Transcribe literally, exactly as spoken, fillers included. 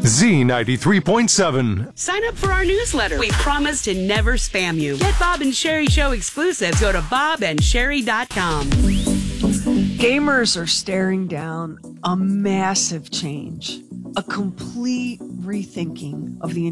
Z ninety-three point seven. Sign up for our newsletter. We promise to never spam you. Get Bob and Sherry Show exclusives. Go to bob and sherry dot com. Gamers are staring down a massive change, a complete rethinking of the